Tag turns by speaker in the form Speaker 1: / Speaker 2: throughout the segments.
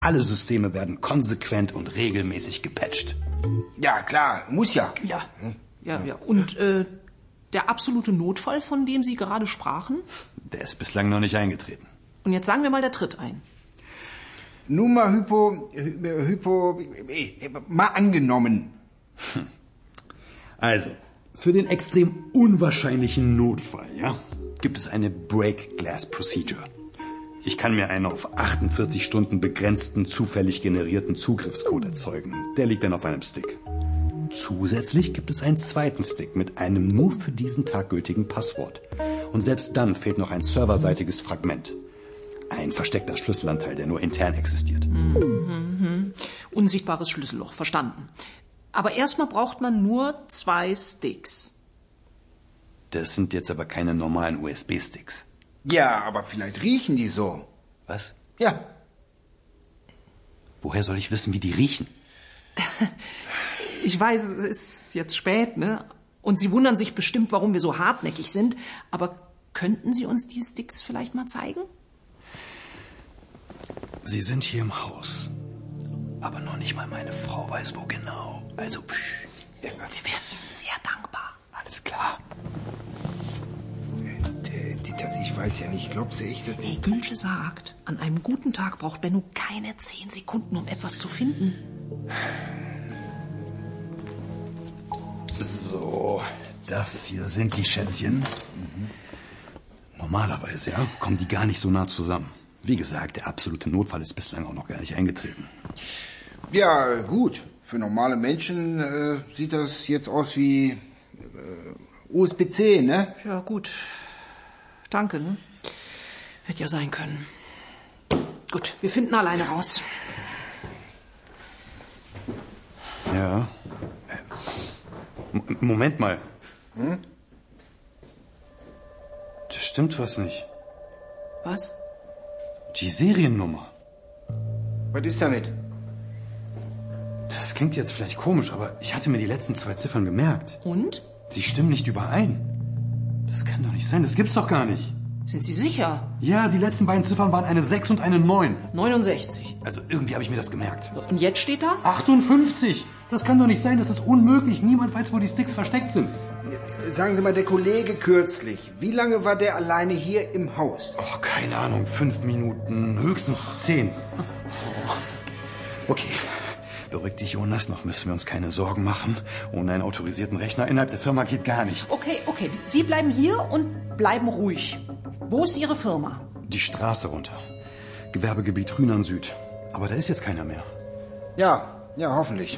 Speaker 1: Alle Systeme werden konsequent und regelmäßig gepatcht.
Speaker 2: Ja, klar, muss ja.
Speaker 3: Ja. Und der absolute Notfall, von dem Sie gerade sprachen?
Speaker 1: Der ist bislang noch nicht eingetreten.
Speaker 3: Und jetzt sagen wir mal, der tritt ein.
Speaker 2: Nun mal mal angenommen.
Speaker 1: Also, für den extrem unwahrscheinlichen Notfall, ja, gibt es eine Break Glass Procedure. Ich kann mir einen auf 48 Stunden begrenzten, zufällig generierten Zugriffscode erzeugen. Der liegt dann auf einem Stick. Zusätzlich gibt es einen zweiten Stick mit einem nur für diesen Tag gültigen Passwort. Und selbst dann fehlt noch ein serverseitiges Fragment. Ein versteckter Schlüsselanteil, der nur intern existiert.
Speaker 3: Unsichtbares Schlüsselloch, verstanden. Aber erstmal braucht man nur 2 Sticks.
Speaker 1: Das sind jetzt aber keine normalen USB-Sticks.
Speaker 2: Ja, aber vielleicht riechen die so.
Speaker 1: Was?
Speaker 2: Ja.
Speaker 1: Woher soll ich wissen, wie die riechen?
Speaker 3: Ich weiß, es ist jetzt spät, ne? Und Sie wundern sich bestimmt, warum wir so hartnäckig sind. Aber könnten Sie uns die Sticks vielleicht mal zeigen?
Speaker 1: Sie sind hier im Haus. Aber noch nicht mal meine Frau weiß, wo genau. Also, psch.
Speaker 3: Wir wären Ihnen sehr dankbar.
Speaker 1: Alles klar.
Speaker 2: Ich weiß ja nicht, glaubst du echt, dass
Speaker 3: Herr Gülsche sagt, an einem guten Tag braucht Benno keine 10 Sekunden, um etwas zu finden.
Speaker 1: So, das hier sind die Schätzchen. Normalerweise, ja, kommen die gar nicht so nah zusammen. Wie gesagt, der absolute Notfall ist bislang auch noch gar nicht eingetreten.
Speaker 2: Ja, gut. Für normale Menschen sieht das jetzt aus wie USB-C, ne?
Speaker 3: Ja, gut. Danke, ne? Hätte ja sein können. Gut, wir finden alleine raus.
Speaker 1: Ja. Moment mal. Das stimmt was nicht.
Speaker 3: Was?
Speaker 1: Die Seriennummer.
Speaker 2: Was ist damit?
Speaker 1: Das klingt jetzt vielleicht komisch, aber ich hatte mir die letzten 2 Ziffern gemerkt.
Speaker 3: Und?
Speaker 1: Sie stimmen nicht überein. Das kann doch nicht sein, das gibt's doch gar nicht.
Speaker 3: Sind Sie sicher?
Speaker 1: Ja, die letzten beiden Ziffern waren eine 6 und eine 9.
Speaker 3: 69.
Speaker 1: Also irgendwie habe ich mir das gemerkt.
Speaker 3: Und jetzt steht da?
Speaker 1: 58! Das kann doch nicht sein, das ist unmöglich. Niemand weiß, wo die Sticks versteckt sind.
Speaker 2: Sagen Sie mal, der Kollege kürzlich, wie lange war der alleine hier im Haus?
Speaker 1: Oh, keine Ahnung, 5 Minuten, höchstens 10. Okay, beruhig dich, Jonas, noch müssen wir uns keine Sorgen machen. Ohne einen autorisierten Rechner innerhalb der Firma geht gar nichts.
Speaker 3: Okay, Sie bleiben hier und bleiben ruhig. Wo ist Ihre Firma?
Speaker 1: Die Straße runter. Gewerbegebiet Rhynern Süd. Aber da ist jetzt keiner mehr.
Speaker 2: Ja, hoffentlich.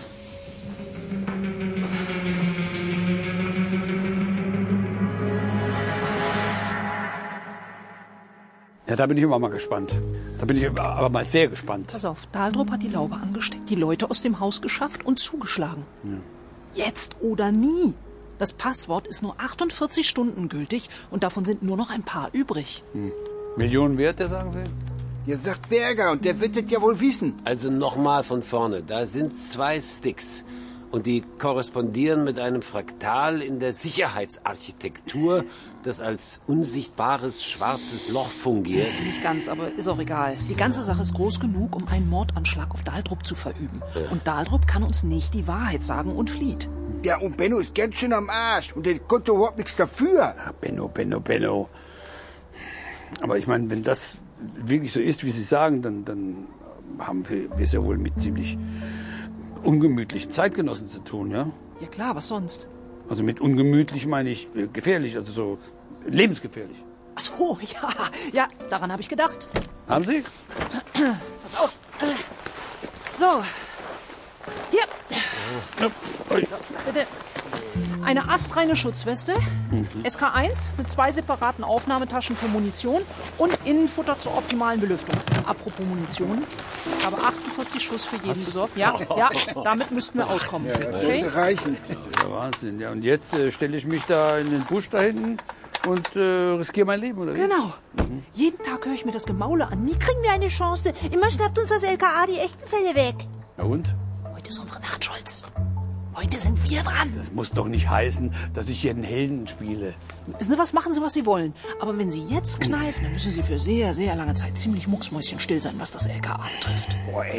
Speaker 4: Ja, da bin ich immer mal gespannt. Da bin ich aber mal sehr gespannt.
Speaker 3: Pass auf, Dahldrup hat die Laube angesteckt, die Leute aus dem Haus geschafft und zugeschlagen. Ja. Jetzt oder nie. Das Passwort ist nur 48 Stunden gültig und davon sind nur noch ein paar übrig.
Speaker 4: Millionen wert, sagen Sie?
Speaker 2: Ihr sagt Berger und der wird das ja wohl wissen.
Speaker 5: Also nochmal von vorne. Da sind 2 Sticks. Und die korrespondieren mit einem Fraktal in der Sicherheitsarchitektur, das als unsichtbares schwarzes Loch fungiert.
Speaker 3: Nicht ganz, aber ist auch egal. Die ganze Sache ist groß genug, um einen Mordanschlag auf Dahldrup zu verüben. Ja. Und Dahldrup kann uns nicht die Wahrheit sagen und flieht.
Speaker 2: Ja, und Benno ist ganz schön am Arsch. Und der konnte überhaupt nichts dafür.
Speaker 4: Ja, Benno. Aber ich meine, wenn das wirklich so ist, wie Sie sagen, dann haben wir es ja wohl mit ziemlich ungemütlichen Zeitgenossen zu tun, ja?
Speaker 3: Ja klar, was sonst?
Speaker 4: Also mit ungemütlich meine ich gefährlich, also so lebensgefährlich.
Speaker 3: Ach so, ja, daran habe ich gedacht.
Speaker 4: Haben Sie?
Speaker 3: Pass auf. So. Hier. Bitte. Eine astreine Schutzweste, SK1 mit 2 separaten Aufnahmetaschen für Munition und Innenfutter zur optimalen Belüftung. Apropos Munition, ich habe 48 Schuss für jeden besorgt. Ja, damit müssten wir auskommen.
Speaker 2: Okay? Reichen.
Speaker 4: Ja, Wahnsinn. Ja, und jetzt stelle ich mich da in den Busch da hinten und riskiere mein Leben, oder wie?
Speaker 3: Genau. Jeden Tag höre ich mir das Gemaule an. Nie kriegen wir eine Chance. Immer schnappt uns das LKA die echten Fälle weg.
Speaker 4: Na und?
Speaker 3: Heute ist unsere Nacht, Scholz. Heute sind wir dran.
Speaker 4: Das muss doch nicht heißen, dass ich hier einen Helden spiele.
Speaker 3: Wissen Sie was, machen Sie, was Sie wollen. Aber wenn Sie jetzt kneifen, dann müssen Sie für sehr, sehr lange Zeit ziemlich mucksmäuschenstill sein, was das LKA betrifft.
Speaker 2: Boah,